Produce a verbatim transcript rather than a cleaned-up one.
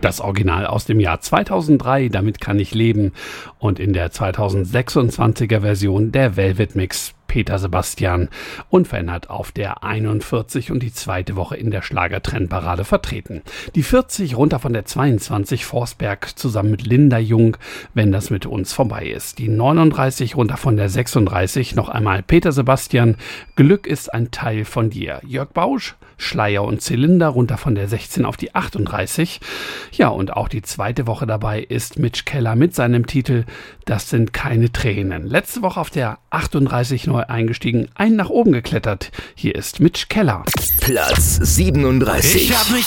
Das Original aus dem Jahr zweitausenddrei, Damit kann ich leben. Und in der zweitausendsechsundzwanziger Version der Velvet Mix, Peter Sebastian, unverändert auf der einundvierzig und die zweite Woche in der Schlagertrendparade vertreten. Die vierzig runter von der zweiundzwanzig, Forsberg zusammen mit Linda Jung, Wenn das mit uns vorbei ist. Die neununddreißig runter von der sechsunddreißig, noch einmal Peter Sebastian, Glück ist ein Teil von dir. Jörg Bausch, Schleier und Zylinder runter von der sechzehn auf die achtunddreißig. Ja, und auch die zweite Woche dabei ist Mitch Keller mit seinem Titel Das sind keine Tränen. Letzte Woche auf der achtunddreißig neu eingestiegen, einen nach oben geklettert. Hier ist Mitch Keller. Platz siebenunddreißig. Ich hab mich